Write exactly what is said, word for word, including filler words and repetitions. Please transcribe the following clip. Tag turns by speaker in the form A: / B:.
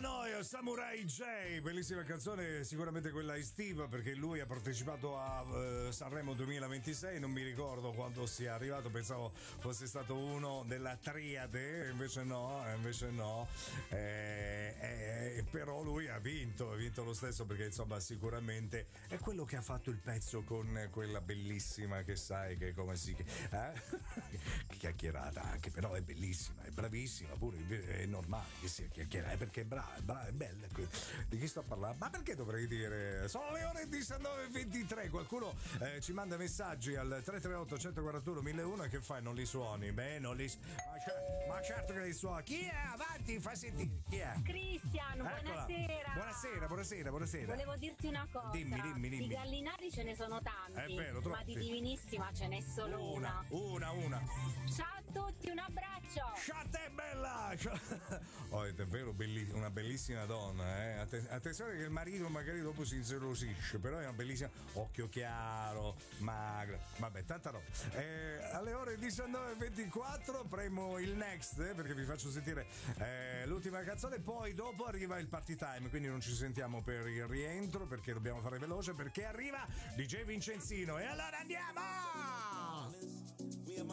A: noia, Samurai J, bellissima canzone, sicuramente quella estiva perché lui ha partecipato a uh, Sanremo duemilaventisei, non mi ricordo quando sia arrivato, pensavo fosse stato uno della triade, invece no, invece no, eh, eh, però lui ha vinto, ha vinto lo stesso perché insomma sicuramente è quello che ha fatto il pezzo con quella bellissima che sai che come si... Eh? Chiacchierata anche, però è bellissima, è bravissima, pure è normale che sia chiacchierata, perché è brava, è brava, è bella. Di chi sto parlando? Ma perché dovrei dire? Sono le ore diciannove e ventitré, qualcuno eh, ci manda messaggi al tre tre otto uno quattro uno uno uno e che fai? Non li suoni? Beh, non li... Ma, cer- ma certo che li suoni. Chi è? Avanti, fa sentire. Chi è?
B: Cristian, buonasera.
A: Buonasera, buonasera, buonasera.
B: Volevo dirti una cosa.
A: Dimmi, dimmi, dimmi.
B: Di gallinari ce ne sono tanti.
A: È vero, troppi.
B: Ma di divinissima ce n'è solo una.
A: Una, una, una.
B: Ciao a tutti, un abbraccio.
A: Ciao a te, bella. Ciao. Oh, è davvero belli- una bellissima donna, eh. Att- attenzione che il marito magari dopo si ingelosisce, però è una bellissima, occhio chiaro, magra, vabbè, tanta roba. Eh, alle ore diciannove e ventiquattro premo il next, eh, perché vi faccio sentire eh, l'ultima canzone, poi dopo arriva il party time, quindi non ci sentiamo per il rientro perché dobbiamo fare veloce, perché arriva D J Vincenzino e allora andiamo!